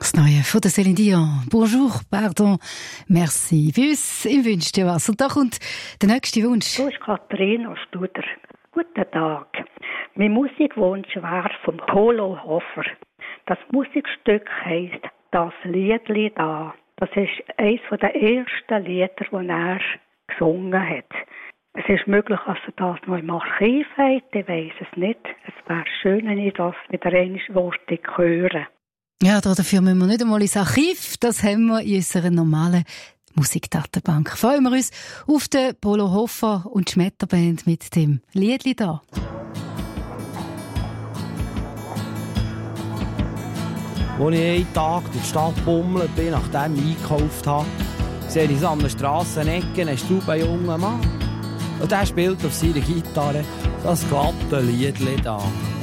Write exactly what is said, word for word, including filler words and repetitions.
Das Neue von der Céline Dion. Bonjour, pardon, merci. Bei uns im Wünsch dir was. Und da kommt der nächste Wunsch. Du bist Katharina Studer. Guten Tag. Mein Musikwunsch wäre vom Polo Hofer. Das Musikstück heisst «Das Liedli da». Das ist eines der ersten Lieder, die er gesungen hat. Es ist möglich, dass er das noch im Archiv hat, ich weiss es nicht. Es wäre schön, wenn ich das wieder einmal hören. Ja, dafür müssen wir nicht einmal ins Archiv. Das haben wir in unserer normalen Musikdatenbank. Freuen wir uns auf den Polo Hofer und die Schmetterband mit dem Liedli da. Als ich einen Tag durch die Stadt bummelt bin, nachdem ich eingekauft habe, sehe ich so an der Strassenecke einen straubenjungen Mann. Und der spielt auf seiner Gitarre das glatte Liedli da.